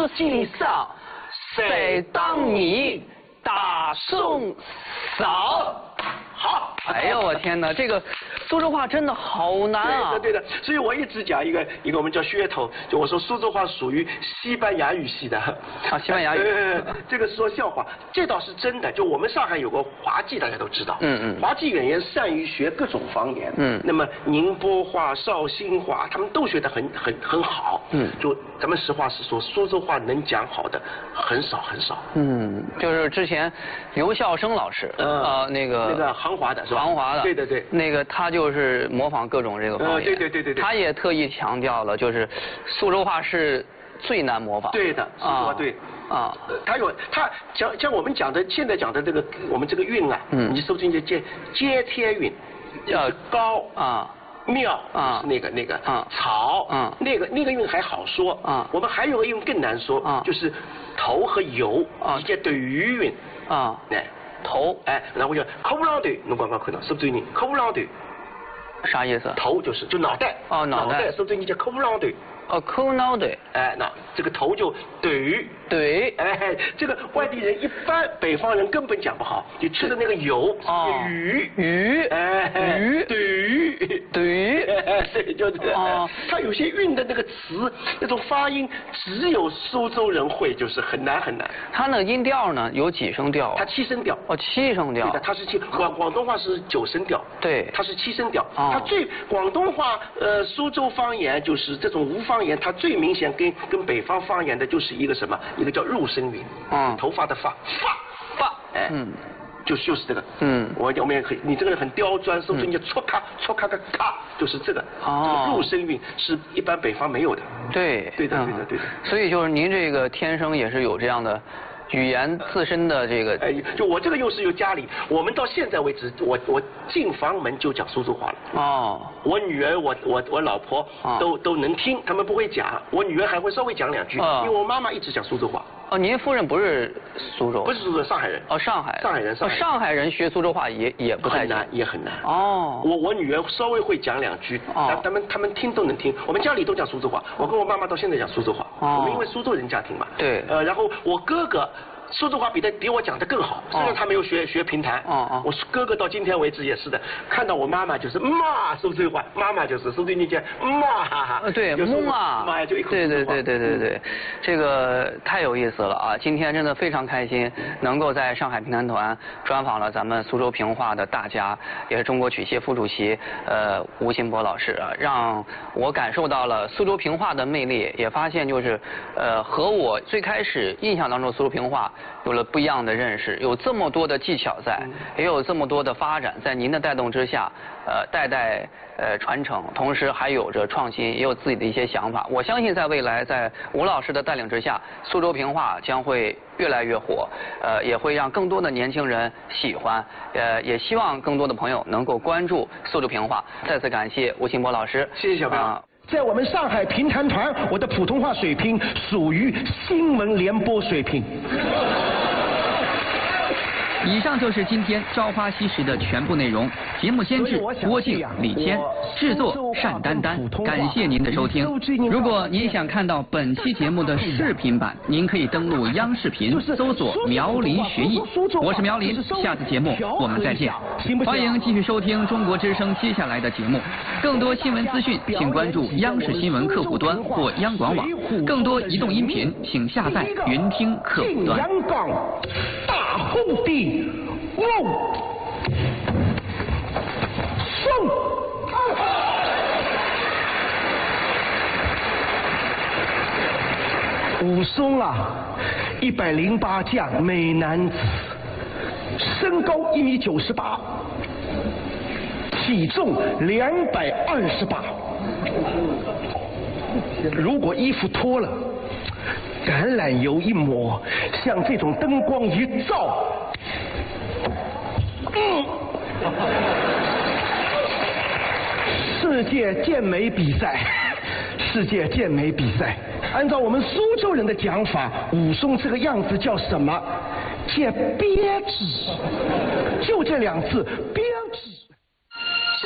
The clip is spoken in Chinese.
实际上，谁当你大宋嫂？好， 哎呦我天哪，这个苏州话真的好难啊！ 对的，所以我一直讲一个我们叫噱头，就我说苏州话属于西班牙语系的。 啊，西班牙语。 这个是说笑话，这倒是真的。就我们上海有个滑稽，大家都知道。滑稽演员善于学各种方言。那么宁波话、绍兴话，他们都学得很好。就咱们实话实说，苏州话能讲好的很少。 就是之前刘孝生老师，那个杭华的是吧？ 杭华的， 对， 那个他就是模仿各种这个方言， 对， 他也特意强调了，就是苏州话是最难模仿。 对的，苏州话对。他像我们现在讲的这个我们这个韵啊，你搜进去接天韵，高庙是那个草那个韵还好说我们还有个韵更难说就是头和油直接对于韵头然后就口不啷对，侬刚刚看到是不是你口不啷对？ 啥意思？ 头就是脑袋脑袋是不是你叫口不啷对？ 抠脑袋。 那这个头就对，这个外地人一般北方人根本讲不好，就吃的那个油鱼，对，就这个。它有些韵的那个词，那种发音只有苏州人会，就是很难。 它那个音调呢有几声调？ 它7声调。 7声调。 对的，它是广东话是9声调。 对， 它是7声调。它广东话苏州方言就是这种无方言，它最明显跟北方方言的就是一个什么？一个叫入声韵，头发的发，就是这个，我们也可以，你这个人很刁钻，是不是？你戳咔个咔，就是这个，这个入声韵是一般北方没有的。对的。 所以就是您这个天生也是有这样的语言自身的这个。 就我这个又是由家里，我们到现在为止，我进房门就讲苏州话了。我女儿我老婆都能听，他们不会讲，我女儿还会稍微讲2句，因为我妈妈一直讲苏州话。 您夫人不是苏州？ 不是苏州，上海人。上海人。 上海人学苏州话也不太难，也很难。我女儿稍微会讲2句，他们听都能听。我们家里都讲苏州话，我跟我妈妈到现在讲苏州话。我们因为苏州人家庭嘛。对。然后我哥哥苏州话比我讲得更好，虽然他没有学评弹。我哥哥到今天为止也是的，看到我妈妈就是妈苏州话，妈妈就是苏州人讲妈。 对， 妈就一口苏州话。 对，这个太有意思了啊！今天真的非常开心，能够在上海评弹团专访了咱们苏州评话的大家，也是中国曲协副主席吴新波老师啊，让我感受到了苏州评话的魅力，也发现就是和我最开始印象当中苏州评话有了不一样的认识，有这么多的技巧在，也有这么多的发展，在您的带动之下，代代传承，同时还有着创新，也有自己的一些想法。我相信在未来，在吴老师的带领之下，苏州评话将会越来越火，也会让更多的年轻人喜欢，也希望更多的朋友能够关注苏州评话。再次感谢吴新波老师， 谢谢小朋友。 在我们上海评弹团，我的普通话水平属于新闻联播水平。 以上就是今天《朝花夕拾》的全部内容。节目监制郭靖、李坚，制作单丹丹。感谢您的收听。如果您想看到本期节目的视频版，您可以登录央视频搜索“苗林学艺”。我是苗林，下次节目我们再见。欢迎继续收听中国之声接下来的节目。更多新闻资讯，请关注央视新闻客户端或央广网。更多移动音频，请下载云听客户端。 大红的龙送。武松啊，108将美男子，身高1.98米，体重228。如果衣服脱了，橄榄油一抹，像这种灯光一照，世界健美比赛，按照我们苏州人的讲法，武松这个样子叫什么？叫憋子，就这2字，憋子。